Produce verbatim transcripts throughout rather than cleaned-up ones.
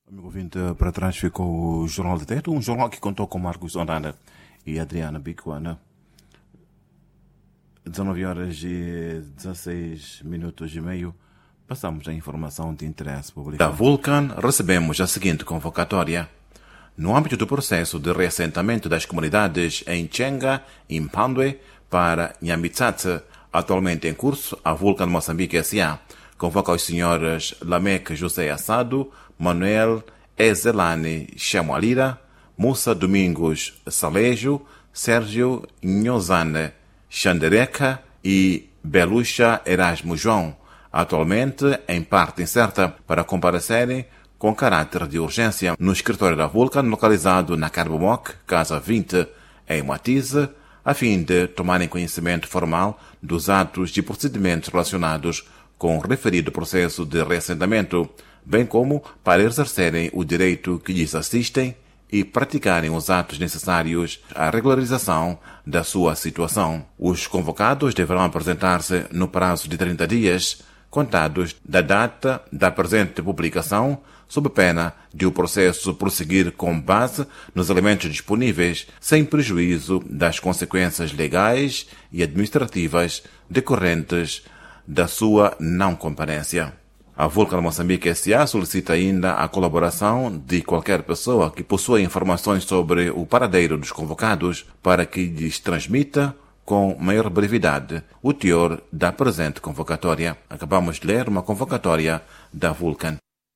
Amigo ouvinte, para trás ficou o Jornal de Teto, um jornal que contou com Marcos Ondana e Adriana Bicuana. dezenove horas e dezesseis minutos e meio, passamos a informação de interesse público. Da Vulcan recebemos a seguinte convocatória. No âmbito do processo de reassentamento das comunidades em Chenga e Mpandwe para Nyambitsatse, atualmente em curso, a Vulcan Moçambique S A convoca os senhores Lamek José Assado, Manuel Ezelane Chamualira, Musa Domingos Salejo, Sérgio Nhozane Xandereca e Belucha Erasmo João, atualmente em parte incerta, para comparecerem com caráter de urgência no escritório da Vulcan, localizado na Carbomoc, Casa vinte, em Matize, a fim de tomarem conhecimento formal dos atos e procedimentos relacionados com o referido processo de reassentamento, bem como para exercerem o direito que lhes assistem e praticarem os atos necessários à regularização da sua situação. Os convocados deverão apresentar-se no prazo de trinta dias, contados da data da presente publicação, sob pena de o processo prosseguir com base nos elementos disponíveis, sem prejuízo das consequências legais e administrativas decorrentes da sua não comparência. A Vulcan Moçambique S A solicita ainda a colaboração de qualquer pessoa que possua informações sobre o paradeiro dos convocados para que lhes transmita com maior brevidade o teor da presente convocatória. Acabamos de ler uma convocatória da Vulcan.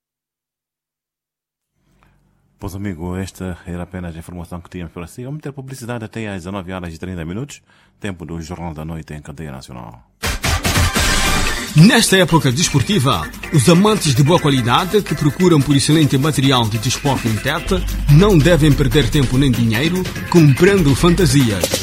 Pois, amigo, esta era apenas a informação que tínhamos para si. Vamos ter publicidade até às dezenove horas e trinta minutos, tempo do Jornal da Noite em cadeia nacional. Nesta época desportiva, os amantes de boa qualidade que procuram por excelente material de desporto em Tete não devem perder tempo nem dinheiro comprando fantasias.